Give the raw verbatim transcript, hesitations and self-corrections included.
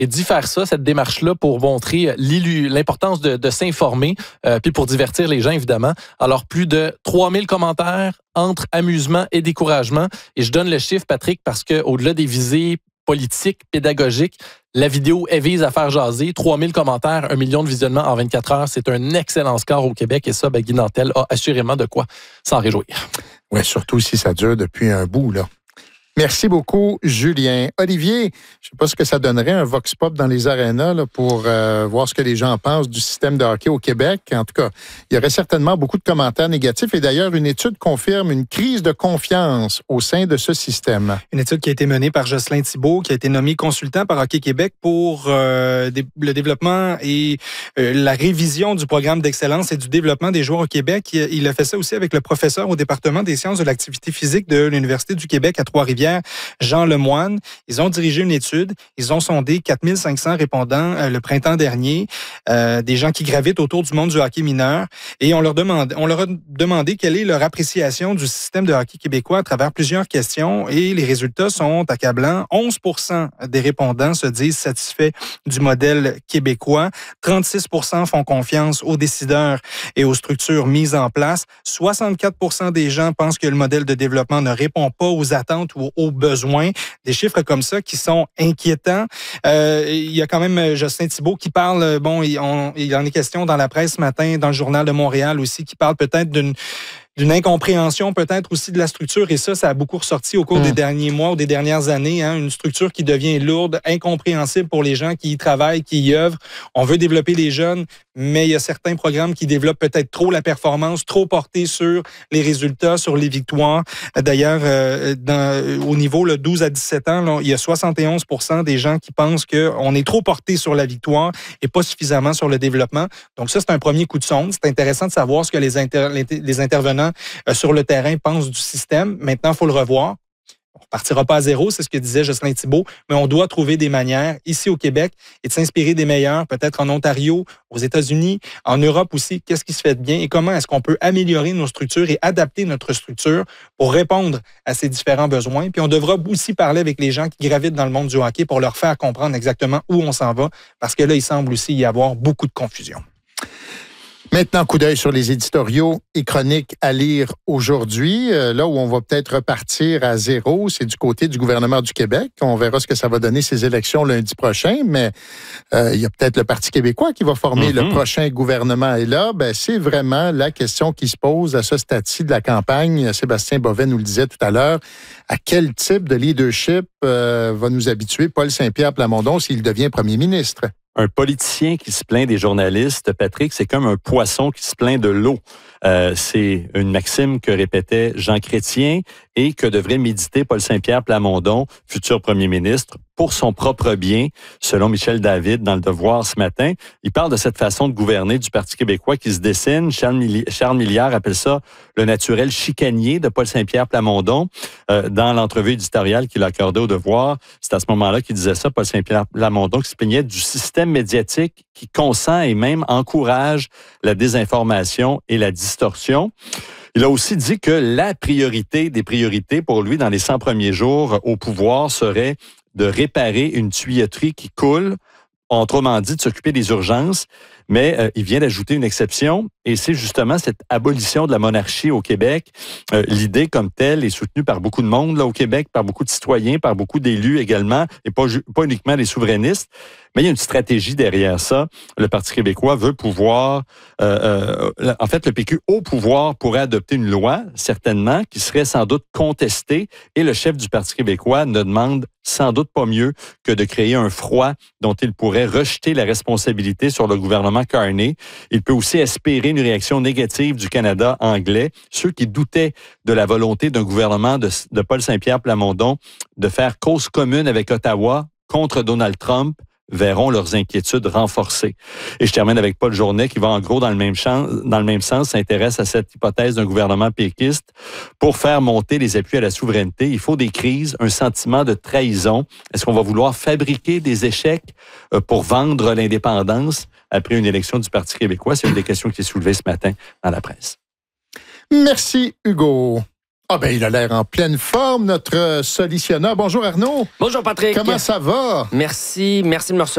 et d'y faire ça, cette démarche-là, pour montrer l'importance de, de s'informer, euh, puis pour divertir les gens, évidemment. Alors, plus de trois mille commentaires entre amusement et découragement. Et je donne le chiffre, Patrick, parce qu'au-delà des visées politiques, pédagogiques, la vidéo, elle vise à faire jaser. trois mille commentaires, un million de visionnements en vingt-quatre heures. C'est un excellent score au Québec. Et ça, ben, Guy Nantel a assurément de quoi s'en réjouir. Oui, surtout si ça dure depuis un bout, là. Merci beaucoup, Julien. Olivier, je ne sais pas ce que ça donnerait, un vox pop dans les arénas là, pour euh, voir ce que les gens pensent du système de hockey au Québec. En tout cas, il y aurait certainement beaucoup de commentaires négatifs. Et d'ailleurs, une étude confirme une crise de confiance au sein de ce système. Une étude qui a été menée par Jocelyn Thibault, qui a été nommé consultant par Hockey Québec pour euh, le développement et euh, la révision du programme d'excellence et du développement des joueurs au Québec. Il a fait ça aussi avec le professeur au département des sciences de l'activité physique de l'Université du Québec à Trois-Rivières, Jean Lemoine. Ils ont dirigé une étude. Ils ont sondé quatre mille cinq cents répondants euh, le printemps dernier, euh, des gens qui gravitent autour du monde du hockey mineur. Et on leur, demande, on leur a demandé quelle est leur appréciation du système de hockey québécois à travers plusieurs questions. Et les résultats sont accablants. onze pour cent des répondants se disent satisfaits du modèle québécois. trente-six pour cent font confiance aux décideurs et aux structures mises en place. soixante-quatre pour cent des gens pensent que le modèle de développement ne répond pas aux attentes ou aux besoins. Des chiffres comme ça qui sont inquiétants. Euh, il y a quand même Jocelyn Thibault qui parle, bon, il, on, il en est question dans la presse ce matin, dans le Journal de Montréal aussi, qui parle peut-être d'une d'une incompréhension peut-être aussi de la structure, et ça, ça a beaucoup ressorti au cours mmh. des derniers mois ou des dernières années, hein, une structure qui devient lourde, incompréhensible pour les gens qui y travaillent, qui y œuvrent. On veut développer les jeunes, mais il y a certains programmes qui développent peut-être trop la performance, trop portés sur les résultats, sur les victoires. D'ailleurs, euh, dans, au niveau là, douze à dix-sept ans, là, il y a soixante et onze pour cent des gens qui pensent qu'on est trop porté sur la victoire et pas suffisamment sur le développement. Donc ça, c'est un premier coup de sonde. C'est intéressant de savoir ce que les, inter- les intervenants euh, sur le terrain pensent du système. Maintenant, il faut le revoir. On ne repartira pas à zéro, c'est ce que disait Jocelyn Thibault, mais on doit trouver des manières ici au Québec et de s'inspirer des meilleurs, peut-être en Ontario, aux États-Unis, en Europe aussi. Qu'est-ce qui se fait de bien et comment est-ce qu'on peut améliorer nos structures et adapter notre structure pour répondre à ces différents besoins. Puis on devra aussi parler avec les gens qui gravitent dans le monde du hockey pour leur faire comprendre exactement où on s'en va, parce que là, il semble aussi y avoir beaucoup de confusion. Maintenant, coup d'œil sur les éditoriaux et chroniques à lire aujourd'hui. Euh, là où on va peut-être repartir à zéro, c'est du côté du gouvernement du Québec. On verra ce que ça va donner ces élections lundi prochain, mais euh, il y a peut-être le Parti québécois qui va former mm-hmm. le prochain gouvernement. Et là, ben, c'est vraiment la question qui se pose à ce stade-ci de la campagne. Sébastien Bovet nous le disait tout à l'heure. À quel type de leadership euh, va nous habituer Paul Saint-Pierre Plamondon s'il devient premier ministre? Un politicien qui se plaint des journalistes, Patrick, c'est comme un poisson qui se plaint de l'eau. Euh, c'est une maxime que répétait Jean Chrétien et que devrait méditer Paul Saint-Pierre Plamondon, futur premier ministre, pour son propre bien, selon Michel David dans Le Devoir ce matin. Il parle de cette façon de gouverner du Parti québécois qui se dessine. Charles, Milli- Charles Milliard appelle ça le naturel chicanier de Paul Saint-Pierre Plamondon. Euh, dans l'entrevue éditoriale qu'il a accordée au Devoir, c'est à ce moment-là qu'il disait ça, Paul Saint-Pierre Plamondon, qui se plaignait du système médiatique qui consent et même encourage la désinformation et la distorsion. Il a aussi dit que la priorité des priorités pour lui dans les cent premiers jours au pouvoir serait de réparer une tuyauterie qui coule, autrement dit, de s'occuper des urgences. Mais euh, il vient d'ajouter une exception, et c'est justement cette abolition de la monarchie au Québec. Euh, l'idée comme telle est soutenue par beaucoup de monde là au Québec, par beaucoup de citoyens, par beaucoup d'élus également, et pas, pas uniquement les souverainistes. Mais il y a une stratégie derrière ça. Le Parti québécois veut pouvoir... Euh, euh, en fait, le P Q au pouvoir pourrait adopter une loi, certainement, qui serait sans doute contestée, et le chef du Parti québécois ne demande sans doute pas mieux que de créer un froid dont il pourrait rejeter la responsabilité sur le gouvernement Carney. Il peut aussi espérer une réaction négative du Canada anglais. Ceux qui doutaient de la volonté d'un gouvernement de, de Paul Saint-Pierre Plamondon de faire cause commune avec Ottawa contre Donald Trump verront leurs inquiétudes renforcées. Et je termine avec Paul Journet qui va en gros dans le même, champ, dans le même sens, s'intéresse à cette hypothèse d'un gouvernement péquiste. Pour faire monter les appuis à la souveraineté, il faut des crises, un sentiment de trahison. Est-ce qu'on va vouloir fabriquer des échecs pour vendre l'indépendance après une élection du Parti québécois? C'est une des questions qui est soulevée ce matin dans la presse. Merci, Hugo. Ah ben, il a l'air en pleine forme, notre solutionneur. Bonjour Arnaud. Bonjour Patrick. Comment ça va? Merci, merci de me recevoir.